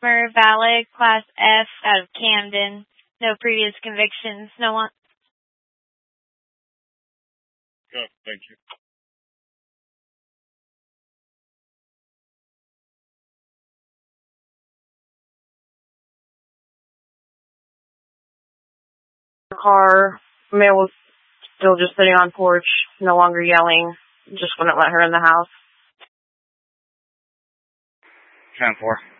Valid, Class F, out of Camden. No previous convictions. No one. Good, thank you. Car, male was still just sitting on porch, no longer yelling, just wouldn't let her in the house. 10-4.